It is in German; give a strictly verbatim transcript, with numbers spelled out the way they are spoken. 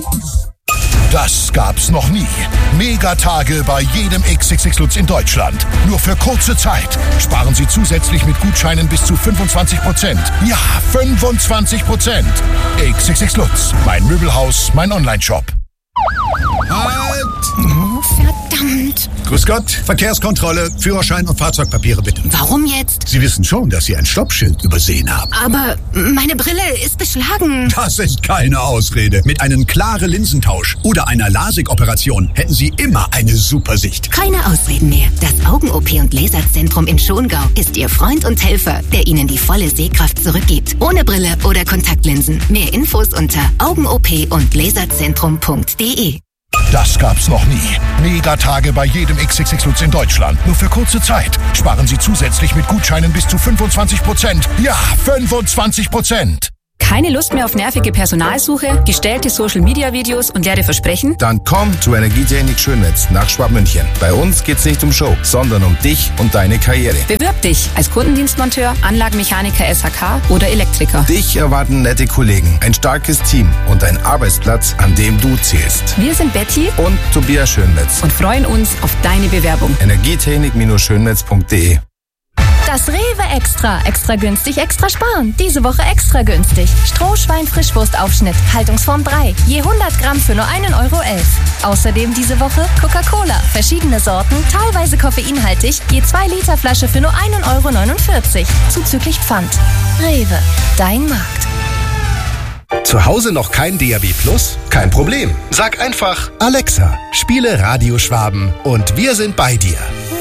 Das gab's noch nie. Megatage bei jedem X X X Lutz in Deutschland. Nur für kurze Zeit. Sparen Sie zusätzlich mit Gutscheinen bis zu fünfundzwanzig Prozent. Ja, fünfundzwanzig Prozent. X X X Lutz. Mein Möbelhaus, mein Onlineshop. Halt! Oh, verdammt. Grüß Gott, Verkehrskontrolle, Führerschein und Fahrzeugpapiere bitte. Warum jetzt? Sie wissen schon, dass Sie ein Stoppschild übersehen haben. Aber meine Brille ist beschlagen. Das ist keine Ausrede. Mit einem klaren Linsentausch oder einer LASIK-Operation hätten Sie immer eine super Sicht. Keine Ausreden mehr. Das Augen-O P und Laserzentrum in Schongau ist Ihr Freund und Helfer, der Ihnen die volle Sehkraft zurückgibt. Ohne Brille oder Kontaktlinsen. Mehr Infos unter augenop und laserzentrum punkt de. Das gab's noch nie. Megatage bei jedem X X X Lutz in Deutschland. Nur für kurze Zeit. Sparen Sie zusätzlich mit Gutscheinen bis zu fünfundzwanzig Prozent. Ja, fünfundzwanzig Prozent. Keine Lust mehr auf nervige Personalsuche, gestellte Social-Media-Videos und leere Versprechen? Dann komm zu Energietechnik Schönnwitz nach Schwabmünchen. Bei uns geht's nicht um Show, sondern um dich und deine Karriere. Bewirb dich als Kundendienstmonteur, Anlagenmechaniker S H K oder Elektriker. Dich erwarten nette Kollegen, ein starkes Team und ein Arbeitsplatz, an dem du zählst. Wir sind Betty und Tobias Schönwitz und freuen uns auf deine Bewerbung. Energietechnik Schönnwitz punkt de. Das Rewe Extra. Extra günstig, extra sparen. Diese Woche extra günstig. Strohschwein-Frischwurstaufschnitt. Haltungsform drei. Je hundert Gramm für nur einen Euro elf. Außerdem diese Woche Coca-Cola. Verschiedene Sorten, teilweise koffeinhaltig. Je zwei Liter Flasche für nur einen Euro neunundvierzig. Zuzüglich Pfand. Rewe. Dein Markt. Zu Hause noch kein D A B Plus? Kein Problem. Sag einfach Alexa, spiele Radio Schwaben und wir sind bei dir.